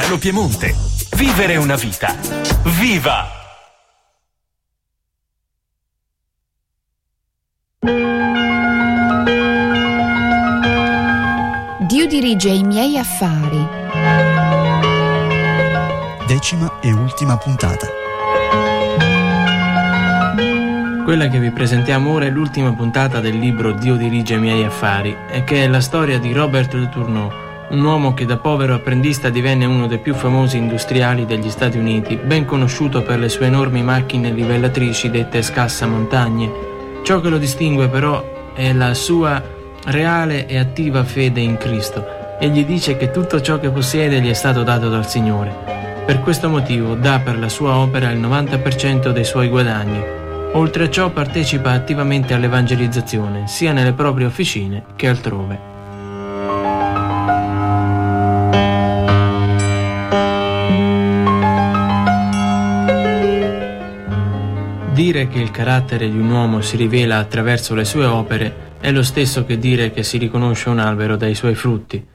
Milano Piemonte. Vivere una vita. Viva! Dio dirige i miei affari. 10ª e ultima puntata. Quella che vi presentiamo ora è l'ultima puntata del libro Dio dirige i miei affari, e che è la storia di Robert Letourneau, un uomo che da povero apprendista divenne uno dei più famosi industriali degli Stati Uniti, ben conosciuto per le sue enormi macchine livellatrici dette scassamontagne. Ciò che lo distingue però è la sua reale e attiva fede in Cristo. Egli dice che tutto ciò che possiede gli è stato dato dal Signore. Per questo motivo dà per la sua opera il 90% dei suoi guadagni. Oltre a ciò partecipa attivamente all'evangelizzazione, sia nelle proprie officine che altrove. Dire che il carattere di un uomo si rivela attraverso le sue opere è lo stesso che dire che si riconosce un albero dai suoi frutti.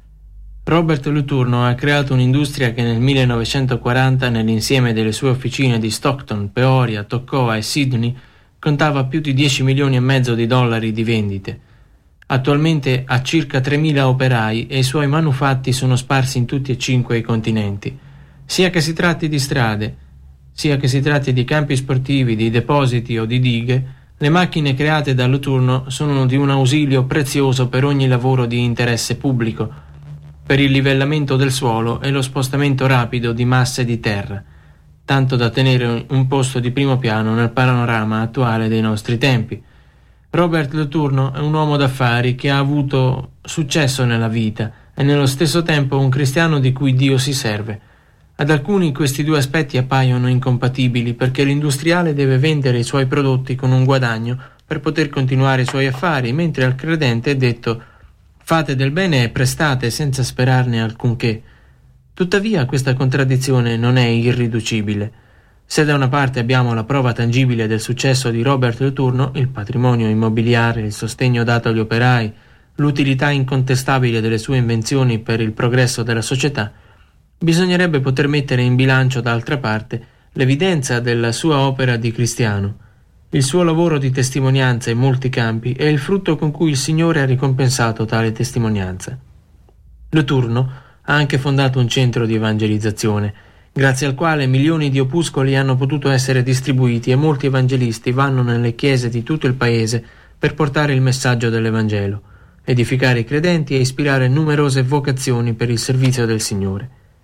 Robert Letourneau ha creato un'industria che nel 1940, nell'insieme delle sue officine di Stockton, Peoria, Toccoa e Sydney, contava più di 10 milioni e mezzo di dollari di vendite. Attualmente ha circa 3.000 operai e i suoi manufatti sono sparsi in tutti e 5 i continenti. Sia che si tratti di strade, sia che si tratti di campi sportivi, di depositi o di dighe, le macchine create da Letourneau sono di un ausilio prezioso per ogni lavoro di interesse pubblico, per il livellamento del suolo e lo spostamento rapido di masse di terra, tanto da tenere un posto di primo piano nel panorama attuale dei nostri tempi. Robert Letourneau è un uomo d'affari che ha avuto successo nella vita e nello stesso tempo un cristiano di cui Dio si serve. Ad alcuni questi due aspetti appaiono incompatibili, perché l'industriale deve vendere i suoi prodotti con un guadagno per poter continuare i suoi affari, mentre al credente è detto: fate del bene e prestate senza sperarne alcunché. Tuttavia questa contraddizione non è irriducibile. Se da una parte abbiamo la prova tangibile del successo di Robert Letourneau, il patrimonio immobiliare, il sostegno dato agli operai, l'utilità incontestabile delle sue invenzioni per il progresso della società, bisognerebbe poter mettere in bilancio d'altra parte l'evidenza della sua opera di cristiano. Il suo lavoro di testimonianza in molti campi è il frutto con cui il Signore ha ricompensato tale testimonianza. Letourneau ha anche fondato un centro di evangelizzazione, grazie al quale milioni di opuscoli hanno potuto essere distribuiti e molti evangelisti vanno nelle chiese di tutto il paese per portare il messaggio dell'Evangelo, edificare i credenti e ispirare numerose vocazioni per il servizio del Signore.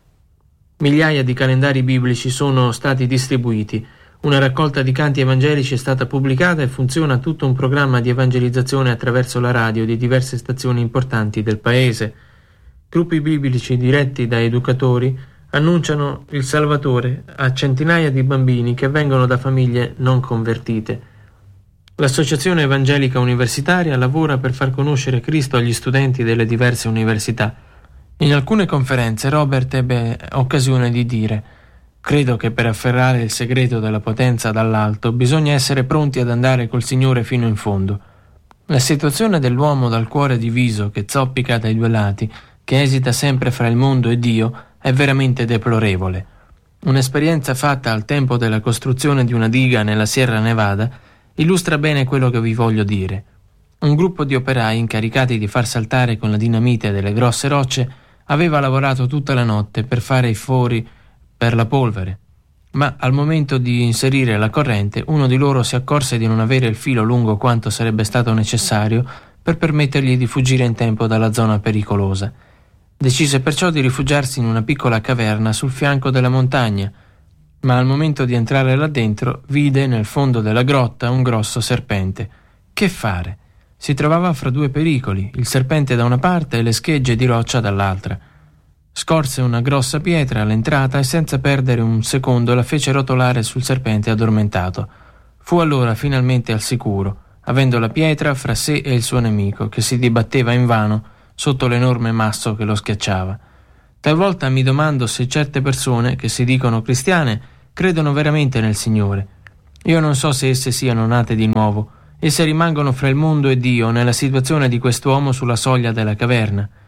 Migliaia di calendari biblici sono stati distribuiti. Una raccolta di canti evangelici è stata pubblicata e funziona tutto un programma di evangelizzazione attraverso la radio di diverse stazioni importanti del paese. Gruppi biblici diretti da educatori annunciano il Salvatore a centinaia di bambini che vengono da famiglie non convertite. L'Associazione Evangelica Universitaria lavora per far conoscere Cristo agli studenti delle diverse università. In alcune conferenze Robert ebbe occasione di dire: credo che per afferrare il segreto della potenza dall'alto bisogna essere pronti ad andare col Signore fino in fondo. La situazione dell'uomo dal cuore diviso, che zoppica dai due lati, che esita sempre fra il mondo e Dio, è veramente deplorevole. Un'esperienza fatta al tempo della costruzione di una diga nella Sierra Nevada illustra bene quello che vi voglio dire. Un gruppo di operai incaricati di far saltare con la dinamite delle grosse rocce aveva lavorato tutta la notte per fare i fori per la polvere, ma al momento di inserire la corrente uno di loro si accorse di non avere il filo lungo quanto sarebbe stato necessario per permettergli di fuggire in tempo dalla zona pericolosa. Decise perciò di rifugiarsi in una piccola caverna sul fianco della montagna, ma al momento di entrare là dentro vide nel fondo della grotta un grosso serpente. Che fare? Si trovava fra due pericoli, il serpente da una parte e le schegge di roccia dall'altra. Scorse una grossa pietra all'entrata e senza perdere un secondo la fece rotolare sul serpente addormentato. Fu allora finalmente al sicuro, avendo la pietra fra sé e il suo nemico, che si dibatteva invano sotto l'enorme masso che lo schiacciava. Talvolta mi domando se certe persone, che si dicono cristiane, credono veramente nel Signore. Io non so se esse siano nate di nuovo, esse rimangono fra il mondo e Dio nella situazione di quest'uomo sulla soglia della caverna.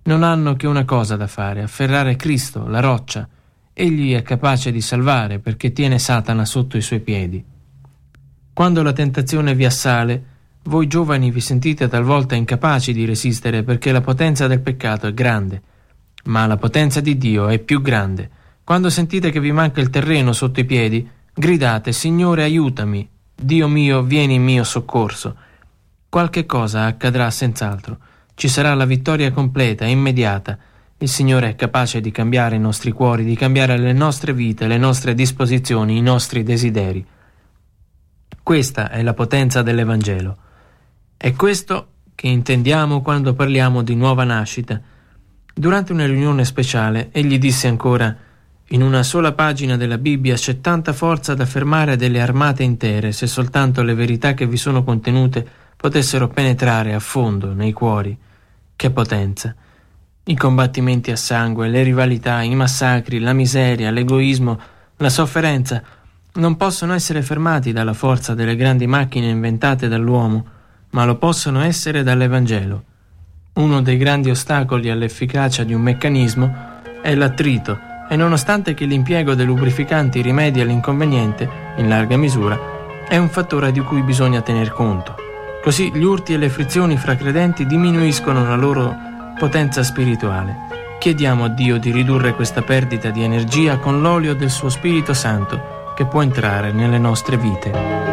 non hanno che una cosa da fare: afferrare Cristo, la roccia. Egli è capace di salvare perché tiene Satana sotto i suoi piedi. Quando la tentazione vi assale, voi giovani vi sentite talvolta incapaci di resistere perché la potenza del peccato è grande, ma la potenza di Dio è più grande. Quando sentite che vi manca il terreno sotto i piedi, gridate: Signore, aiutami, Dio mio, vieni in mio soccorso. Qualche cosa accadrà senz'altro. Ci sarà la vittoria completa e immediata. Il Signore è capace di cambiare i nostri cuori, di cambiare le nostre vite, le nostre disposizioni, i nostri desideri. Questa è la potenza dell'Evangelo. È questo che intendiamo quando parliamo di nuova nascita. Durante una riunione speciale, egli disse ancora: in una sola pagina della Bibbia c'è tanta forza da fermare delle armate intere, se soltanto le verità che vi sono contenute potessero penetrare a fondo nei cuori. Che potenza! I combattimenti a sangue, le rivalità, i massacri, la miseria, l'egoismo, la sofferenza non possono essere fermati dalla forza delle grandi macchine inventate dall'uomo, ma lo possono essere dall'Evangelo. Uno dei grandi ostacoli all'efficacia di un meccanismo è l'attrito, e nonostante che l'impiego dei lubrificanti rimedi all'inconveniente, in larga misura, è un fattore di cui bisogna tener conto. Così gli urti e le frizioni fra credenti diminuiscono la loro potenza spirituale. Chiediamo a Dio di ridurre questa perdita di energia con l'olio del suo Spirito Santo che può entrare nelle nostre vite.